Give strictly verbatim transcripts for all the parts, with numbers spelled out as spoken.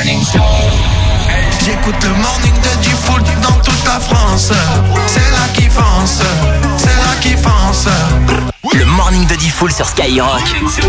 morning show. J'écoute le morning de Diffoul dans toute la France. C'est là qui fonce, c'est là qui fonce. Le morning de Diffoul sur Skyrock.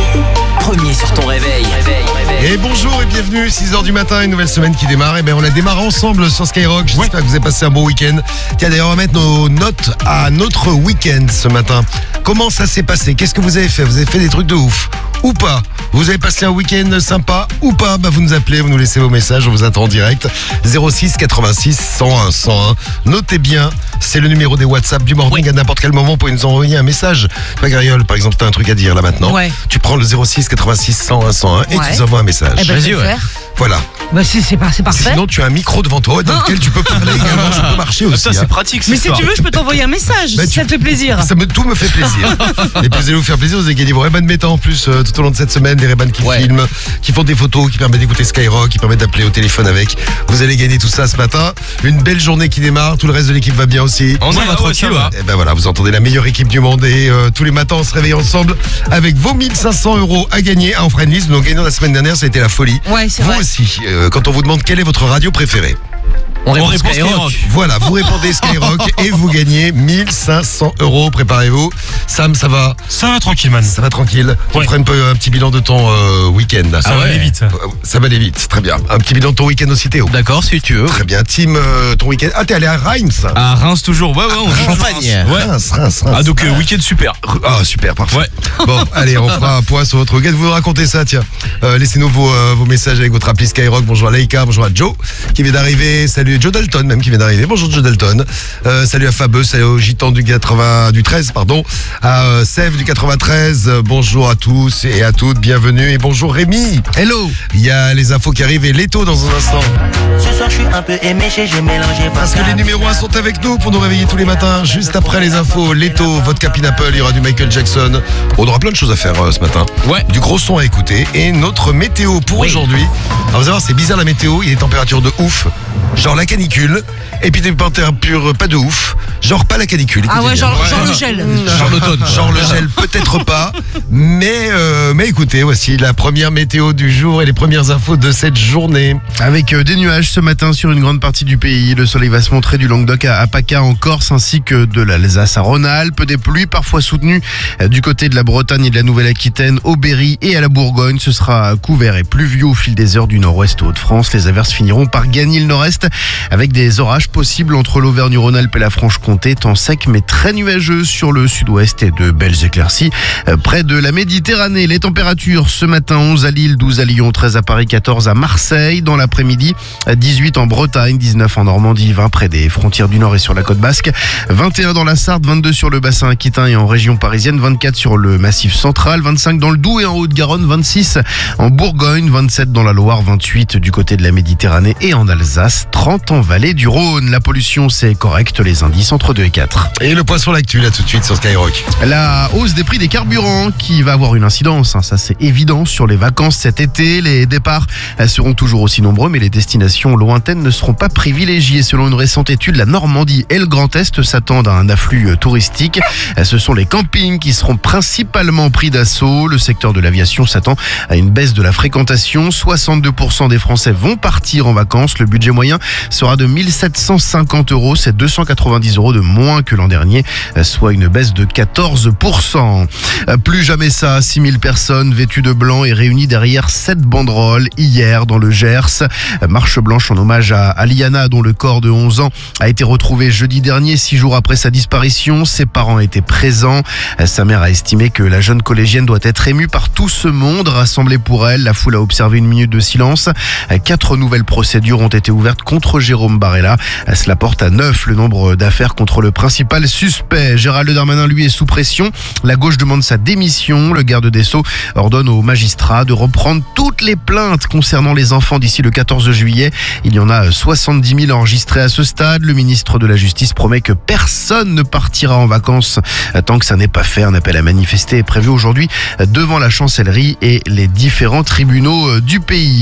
Premier sur ton réveil. Et bonjour et bienvenue, six heures du matin, une nouvelle semaine qui démarre. Et bien on la démarre ensemble sur Skyrock. J'espère ouais. que vous avez passé un bon week-end. Tiens, d'ailleurs on va mettre nos notes à notre week-end ce matin. Comment ça s'est passé? Qu'est-ce que vous avez fait? Vous avez fait des trucs de ouf ou pas? Vous avez passé un week-end sympa ou pas? Bah vous nous appelez, vous nous laissez vos messages, on vous attend en direct. zéro six quatre-vingt-six cent un cent un. Notez bien, c'est le numéro des WhatsApp du morning. Oui. À n'importe quel moment, vous pouvez nous envoyer un message. Toi Gariole, par exemple, tu as un truc à dire là maintenant. Ouais. Tu prends le zéro six quatre-vingt-six cent un cent un et ouais. tu nous envoies un message. Eh ben, vas-y, ouais. Voilà. Bah c'est, c'est, pas, c'est parfait. Sinon, tu as un micro devant toi dans lequel tu peux parler également. Ça peut marcher aussi. Ça, c'est hein. pratique. Mais si tu veux, je peux t'envoyer un message. Bah, si tu... ça te fait plaisir. Ça me, tout me fait plaisir. Et puis, vous allez vous faire plaisir. Vous avez gagné vos Ray-Ban Meta en plus euh, tout au long de cette semaine. Les Ray-Ban qui ouais. filment, qui font des photos, qui permettent d'écouter Skyrock, qui permettent d'appeler au téléphone avec. Vous allez gagner tout ça ce matin. Une belle journée qui démarre. Tout le reste de l'équipe va bien aussi. On ouais, va tranquille. Et ben voilà, vous entendez la meilleure équipe du monde. Et euh, tous les matins, on se réveille ensemble avec vos mille cinq cents euros à gagner. Ah, on fera une liste. Donc, gagnant la semaine dernière, ça a été la folie. Ouais, c'est vous vrai. aussi, euh, quand on vous demande quelle est votre radio préférée. On répond, on répond Skyrock. Skyrock. Voilà, vous répondez Skyrock et vous gagnez mille cinq cents euros. Préparez-vous. Sam, ça va? Ça va tranquille, man. Ça va tranquille. On ouais. fera un, peu, un petit bilan de ton euh, week-end. Ça ah va ouais. aller vite. Ça va aller vite, très bien. Un petit bilan de ton week-end aussi, Théo. D'accord, si tu veux. Très bien. Team, euh, ton week-end. Ah, t'es allé à Reims? À Reims, toujours. Ouais, ouais, on ah, Champagne. Ouais. Reims, Reims, Reims. Ah, donc euh, week-end super. Ah, super, parfait. Ouais. Bon, allez, on fera un point sur votre week-end. Vous nous racontez ça, tiens. Euh, laissez-nous vos, euh, vos messages avec votre appli Skyrock. Bonjour à Laïka, bonjour à Joe, qui vient d'arriver. Salut Joe Dalton, même, qui vient d'arriver. Bonjour Joe Dalton. Euh, salut à Fabeux, salut au Gitan du quatre-vingts, du treize, pardon. À euh, Sèvres du quatre-vingt-treize. Euh, bonjour à tous et à toutes, bienvenue. Et bonjour Rémi. Hello. Il y a les infos qui arrivent et Leto dans un instant. Ce soir je suis un peu éméché, j'ai mélangé. Parce que les numéros un sont avec nous pour nous réveiller tous les matins. Juste après les infos, Leto, Vodka Pineapple, il y aura du Michael Jackson. On aura plein de choses à faire euh, ce matin. Ouais. Du gros son à écouter. Et notre météo pour oui. aujourd'hui. Alors vous allez voir, c'est bizarre la météo, il y a des températures de ouf. Genre la canicule. Et puis des températures pas de ouf. Genre pas la canicule. Ah ouais, genre, ouais, genre le gel. Genre l'automne. Genre le gel, peut-être pas. Mais, euh, mais écoutez, voici la première météo du jour et les premières infos de cette journée. Avec euh, des nuages ce matin sur une grande partie du pays. Le soleil va se montrer du Languedoc à, à PACA en Corse ainsi que de l'Alsace à Rhône-Alpes. Des pluies parfois soutenues euh, du côté de la Bretagne et de la Nouvelle-Aquitaine, au Berry et à la Bourgogne. Ce sera couvert et pluvieux au fil des heures du nord-ouest au Hauts-de-France. Les averses finiront par gagner le nord-est avec des orages possibles entre l'Auvergne-Rhône-Alpes et la Franche-Comté. Temps sec mais très nuageux sur le sud-ouest et de belles éclaircies euh, près de la Méditerranée. Les températures ce matin, onze à Lille, douze à Lyon, treize à Paris, quatorze à Marseille. Dans l'après-midi, dix-huit en Bretagne, dix-neuf en Normandie, vingt près des frontières du Nord et sur la côte basque, vingt et un dans la Sarthe, vingt-deux sur le bassin aquitain et en région parisienne, vingt-quatre sur le massif central, vingt-cinq dans le Doubs et en Haute-Garonne, vingt-six en Bourgogne, vingt-sept dans la Loire, vingt-huit du côté de la Méditerranée et en Alsace, trente en vallée du Rhône. La pollution, c'est correct, les indices entre deux et quatre. Et le point sur l'actu, là tout de suite sur Skyrock. La hausse des prix des carburants qui va avoir une incidence, hein, ça c'est évident, sur les vacances cet été. Les départs seront toujours aussi nombreux, mais les destinations lointaines ne seront pas privilégiées. Selon une récente étude, la Normandie et le Grand Est s'attendent à un afflux touristique. Ce sont les campings qui seront principalement pris d'assaut. Le secteur de l'aviation s'attend à une baisse de la fréquentation. soixante-deux pour cent des Français vont partir en vacances. Le budget moyen sera de mille sept cent cinquante euros. C'est deux cent quatre-vingt-dix euros de moins que l'an dernier, soit une baisse de quatorze pour cent. Plus jamais ça, six mille personnes vêtues de blanc et réunies derrière sept banderoles hier dans le Gers. Marche blanche en hommage à Aliana, dont le corps de onze ans a été retrouvé jeudi dernier, six jours après sa disparition. Ses parents étaient présents. Sa mère a estimé que la jeune collégienne doit être émue par tout ce monde rassemblé pour elle. La foule a observé une minute de silence. Quatre nouvelles procédures ont été ouvertes contre Jérôme Barella. Cela porte à neuf le nombre d'affaires contre le principal suspect. Gérald Darmanin, lui, est sous pression. La gauche demande sa démission. Le garde des Sceaux ordonne aux magistrats de reprendre toutes les plaintes concernant les enfants d'ici le quatorze juillet. Il y en a soixante-dix mille enregistrés à ce stade. Le ministre de la Justice promet que personne ne partira en vacances tant que ça n'est pas fait. Un appel à manifester est prévu aujourd'hui devant la chancellerie et les différents tribunaux du pays.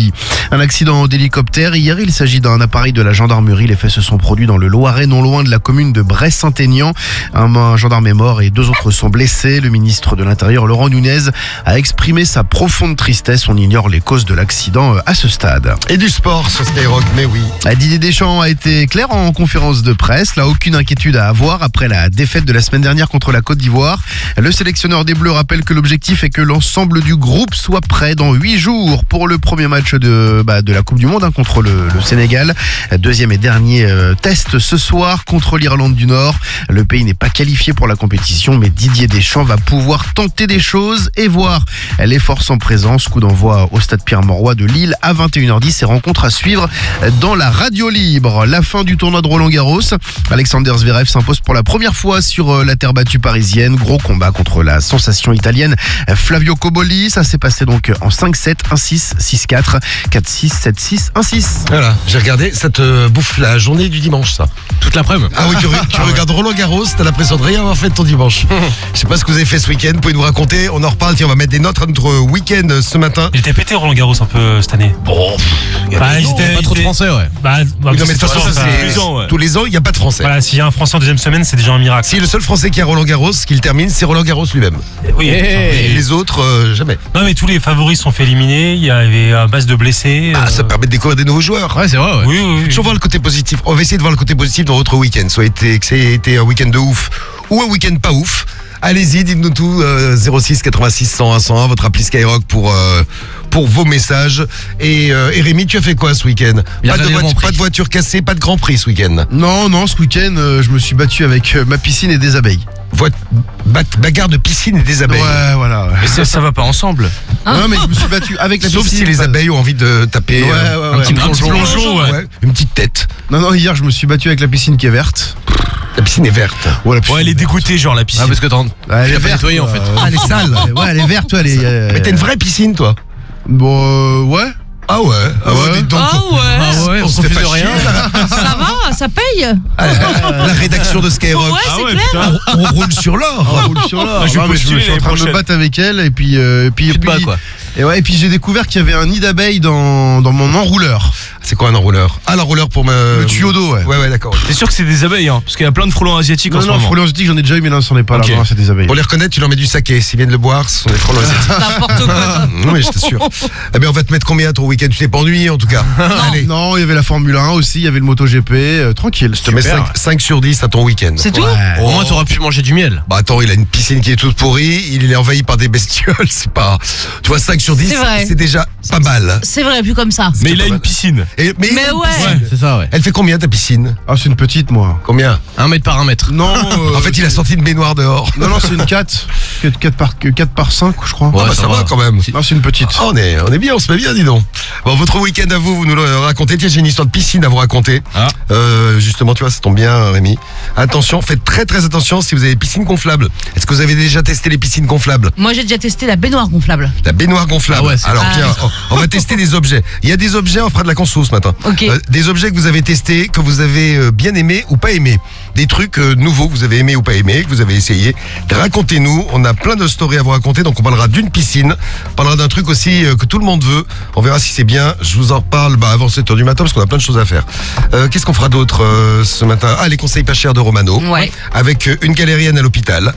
Un accident d'hélicoptère hier, il s'agit d'un appareil de la gendarmerie. Les faits se sont produits dans le Loiret, non loin de la commune de Brest-Saint-Aignan. Un gendarme est mort et deux autres sont blessés. Le ministre de l'Intérieur, Laurent Nunez, a exprimé sa profonde tristesse. On ignore les causes de l'accident à ce stade. Et du sport sur Skyrock, mais oui. Didier Deschamps a été clair en conférence de presse. Là, aucune inquiétude à avoir après la défaite de la semaine dernière contre la Côte d'Ivoire. Le sélectionneur des Bleus rappelle que l'objectif est que l'ensemble du groupe soit prêt dans huit jours pour le premier match de, bah, de la Coupe du Monde hein, contre le, le Sénégal. Deuxième et dernier euh, test ce soir contre l'Irlande du Nord. Le pays n'est pas qualifié pour la compétition, mais Didier Deschamps va pouvoir tenter des choses et voir les forces en présence. Coup d'envoi au stade Pierre-Mauroy de Lille à vingt et une heures dix et rencontre à suivre dans la radio libre. La fin du tournoi de Roland-Garros. Alexander Zverev s'impose pour la première fois sur la terre battue parisienne. Gros combat contre la sensation italienne Flavio Cobolli. Ça s'est passé donc en cinq sept, un six, six quatre, quatre six, sept six, un six. Voilà, j'ai regardé, ça te bouffe la journée du dimanche, ça. Toute l'après-midi. Ah oui, tu, re- tu regardes Roland Garros, t'as l'impression de rien avoir fait de ton dimanche. Je sais pas ce que vous avez fait ce week-end, vous pouvez nous raconter, on en reparle, tiens, on va mettre des notes à notre week-end ce matin. Il était pété Roland Garros un peu cette année. Bon, Bah, ils étaient- Pas trop de ils étaient- français, ouais. Bah, bah, oui, non, mais de c'est toute façon, ça, ça, ça, c'est- tous les ans, ouais. tous les ans, il n'y a pas de français. Voilà, s'il y a un Français en deuxième semaine, c'est déjà un miracle. Si le seul français qui a Roland Garros, qu'il termine, c'est Roland Garros lui-même. Oui. Et les autres, euh, jamais. Non, mais tous les favoris sont fait éliminer. Il y avait un base de blessés. Ah, euh, ça permet de découvrir des nouveaux joueurs. Ouais, c'est vrai, ouais. Oui, oui, oui. Je voir le côté positif. On va essayer de voir le côté positif dans votre week-end. Soit été, que c'est été un week-end de ouf ou un week-end pas ouf. Allez-y, dites-nous tout. Euh, zéro six quatre-vingt-six cent un cent un, votre appli Skyrock pour euh, pour vos messages. Et, euh, et Rémi, tu as fait quoi ce week-end? Il a Pas de, regardé le voiture, Grand Prix. pas de voiture cassée, pas de Grand Prix ce week-end. Non, non, ce week-end, euh, je me suis battu avec euh, ma piscine et des abeilles. Voi- ba- bagarre de piscine et des abeilles. Ouais, voilà. ouais. Mais ça, ça va pas ensemble. Non, mais je me suis battu avec la Sauf piscine. si les pas- abeilles ont envie de taper Ouais, euh, ouais, un petit ouais. plongeon. Un petit plongeon, ouais. une petite tête. Non, non, hier, je me suis battu avec la piscine qui est verte. La piscine est verte. Ouais, la piscine Ouais, elle est dégoûtée, genre la piscine. Ah, parce que t'en. Ouais, elle Tu est l'as pas verte, nettoyée, en quoi. fait. Ah, elle est sale. Ouais, elle est verte, ouais, elle est. euh, Mais t'as une vraie piscine, toi? Bon, euh, ouais. Ah ouais. Ah ouais, Ouais. mais donc, Ah ouais. Ah ouais, on se fait refuse pas de rien. chier, Ça va, ça paye. Ah, la, la rédaction de Skyrock. Ouais, Ah c'est ouais, clair. putain. On, on roule sur l'or. On roule sur l'or. Bah, je vais Non, mais je, postuler je suis en l'année train de me prochaine. battre avec elle et puis euh, puis, Tu te puis- bats, quoi. Et ouais, et puis j'ai découvert qu'il y avait un nid d'abeilles dans, dans mon enrouleur. C'est quoi un enrouleur? Ah, l'enrouleur pour me. Le tuyau d'eau, ouais. Ouais, ouais, d'accord. T'es sûr que c'est des abeilles, hein? Parce qu'il y a plein de frelons asiatiques en Non, ce non, moment. frelons asiatiques, j'en ai déjà eu, mais là, c'en est pas Ok. là. Non, c'est des abeilles. Pour les reconnaître, tu leur mets du saké. S'ils viennent le boire, ce sont des frelons asiatiques. N'importe quoi. toi. Non, mais je t'assure. Eh bien, on va te mettre combien à ton week-end? Tu t'es pas ennuyé, en tout cas. Allez. Non, il y avait la Formule un aussi, il y avait le MotoGP, euh, tranquille. Je te mets cinq sur dix à ton week-end. C'est tout. Ouais. Au moins, t'auras pu manger du miel. Bah attends, il a une piscine qui est toute pourrie, il est envahi par des bestioles, c'est pas... Tu vois, cinq sur dix, C'est vrai. c'est déjà pas mal. C'est vrai, vu comme ça. Mais il a pas une mal. piscine. Et- mais Mais ouais. Ouais, c'est ça, ouais. Elle fait combien ta piscine? Ah, c'est une petite, moi. Combien? Un mètre par un mètre. Non, euh, En fait, il a sorti une baignoire dehors. non, non, c'est une quatre. quatre par, quatre par cinq, je crois. Ah bah, ça, va, quand même. Non, c'est une petite. Ah, on est, on est bien, on se met bien, dis donc. Bon, votre week-end à vous, vous nous le racontez. Tiens, j'ai une histoire de piscine à vous raconter. Ah. Euh, justement, tu vois, ça tombe bien, Rémi. Attention, faites très très attention si vous avez des piscines gonflables. Est-ce que vous avez déjà testé les piscines gonflables? Moi, j'ai déjà testé la baignoire gonflable. La baignoire gonflable. Ah ouais, c'est- Alors, Ah. tiens, on, on va tester des objets. Il y a des objets, on fera de la conso ce matin. Ok. Euh, des objets que vous avez testés, que vous avez euh, bien aimés ou pas aimés. Des trucs euh, nouveaux que vous avez aimés ou pas aimés, que vous avez essayé. Racontez-nous. On a plein de stories à vous raconter. Donc, on parlera d'une piscine. On parlera d'un truc aussi euh, que tout le monde veut. On verra si c'est bien. Je vous en reparle bah, avant sept heures du matin parce qu'on a plein de choses à faire. Euh, Qu'est-ce qu'on fera d'autre euh, ce matin? Ah, les conseils pas chers de Romano. Ouais. Avec euh, une galérienne à l'hôpital.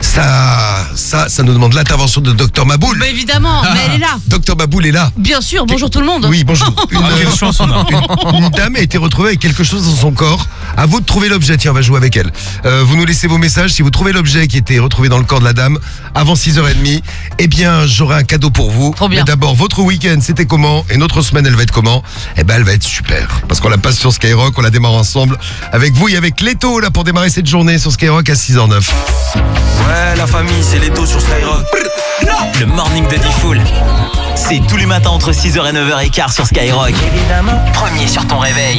Ça, ça, ça nous demande l'intervention de Docteur Maboul. Bah évidemment, mais elle est là. Docteur Maboul est là. Bien sûr, bonjour tout le monde. Oui, bonjour. Une, Ah, quelle chance on a. une- une dame a été retrouvée avec quelque chose dans son corps. À vous de trouver l'objet. Tiens, on va jouer avec elle. Euh, vous nous laissez vos messages. Si vous trouvez l'objet qui était retrouvé dans le corps de la dame avant six heures trente, eh bien, j'aurai un cadeau pour vous. Trop bien. Mais d'abord, votre week-end, c'était comment? Et notre semaine, elle va être comment? Eh ben, elle va être super. Parce qu'on la passe sur Skyrock. On la démarre ensemble avec vous et avec Leto, là, pour démarrer cette journée sur Skyrock à six heures neuf. Ouais, la famille, c'est les taux sur Skyrock. Le morning de Diffoul. C'est tous les matins entre six heures et neuf heures quinze sur Skyrock. Évidemment. Premier sur ton réveil.